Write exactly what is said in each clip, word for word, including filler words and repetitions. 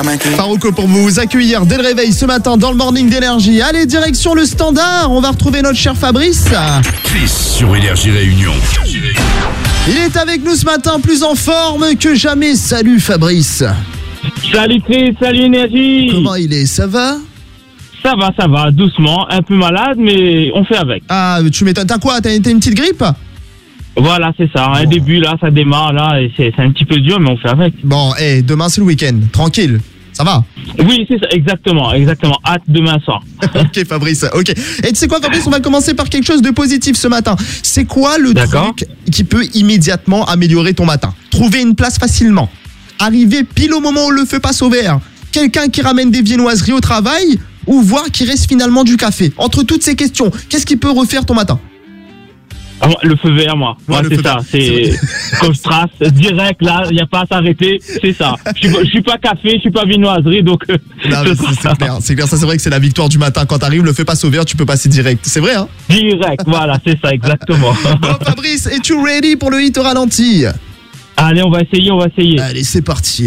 Farouko pour vous accueillir dès le réveil ce matin dans le Morning d'Énergie. Allez, direction le standard, on va retrouver notre cher Fabrice. Chris sur Énergie Réunion. Il est avec nous ce matin, plus en forme que jamais. Salut Fabrice. Salut Chris, salut Énergie. Comment il est, ça va? Ça va, ça va, doucement, un peu malade, mais on fait avec. Ah, tu m'étonnes, t'as quoi? T'as une petite grippe? Voilà, c'est ça, un bon. début là, ça démarre là, et c'est, c'est un petit peu dur, mais on fait avec. Bon, hé, hey, demain c'est le week-end, tranquille, ça va? Oui, c'est ça, exactement, exactement, hâte demain soir. Ok Fabrice, ok. Et tu sais quoi Fabrice, on va commencer par quelque chose de positif ce matin. C'est quoi le D'accord. truc qui peut immédiatement améliorer ton matin? Trouver une place facilement, arriver pile au moment où le feu passe au vert, quelqu'un qui ramène des viennoiseries au travail, ou voir qu'il reste finalement du café. Entre toutes ces questions, qu'est-ce qui peut refaire ton matin? Ah, moi, le feu vert, moi, Ouais, ouais, le c'est feu ça, vert. c'est comme je trace, direct là, il n'y a pas à s'arrêter, c'est ça. Je suis, pas- je suis pas café, je suis pas viennoiserie, donc... euh, Non, mais c'est, c'est clair, c'est clair, ça c'est vrai que c'est la victoire du matin. Quand t'arrives, le feu passe au vert, tu peux passer direct. C'est vrai, hein? Direct, voilà, c'est ça, exactement. Bon Fabrice, es-tu ready pour le hit au ralenti? Allez, on va essayer, on va essayer. Allez, c'est parti.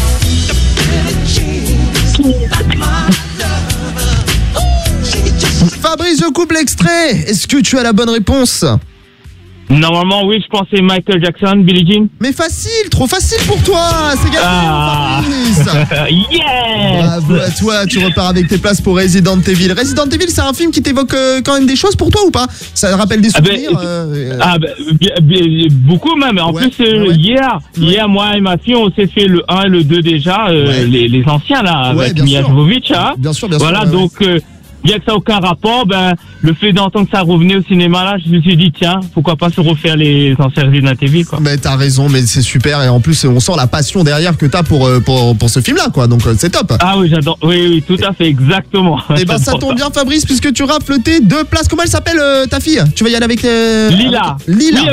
Fabrice, je coupe l'extrait. Est-ce que tu as la bonne réponse? Normalement, oui, je pensais Michael Jackson, Billie Jean. Mais facile, trop facile pour toi. C'est gagné, Ah. Fabrice. Yes. Bravo à toi, tu repars avec tes places pour Resident Evil. Resident Evil, c'est un film qui t'évoque euh, quand même des choses pour toi ou pas? Ça te rappelle des Ah ben, souvenirs euh, Ah ben, bien- bien- beaucoup même. En Ouais, plus, euh, ouais. hier, Ouais. hier, moi et ma fille, on s'est fait le un et le deux déjà, euh, Ouais. les, les anciens là, Ouais, avec bien sûr. Mia Jovovich. Hein. Bien sûr, bien sûr. Voilà, ouais, ouais. donc, euh, bien que ça n'a aucun rapport, ben, le fait d'entendre que ça revenait au cinéma là, je me suis dit, tiens, pourquoi pas se refaire les anciens Resident Evil, quoi. Mais t'as raison, mais c'est super et en plus on sent la passion derrière que t'as pour, euh, pour, pour ce film-là, quoi. Donc euh, c'est top. Ah oui, j'adore. Oui, oui, tout à fait, exactement. Et ben ça J'adore tombe bien Fabrice puisque tu rafles tes deux places. Comment elle s'appelle euh, ta fille? Tu vas y aller avec euh, Lila. avec- Lila. Oui,